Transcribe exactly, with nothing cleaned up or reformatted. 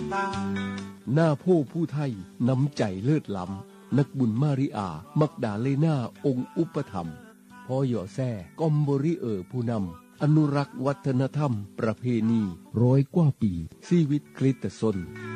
ตาหน้าผู้ผู้ไทยน้ำใจเลิศล้ำนักบุญมาริอามักดาเลนาองค์อุปธรรมพ่อหย่อแซ่กอมบริเออผู้นำอนุรักษ์วัฒนธรรมประเพณีร้อยกว่าปีชีวิตคริสตชน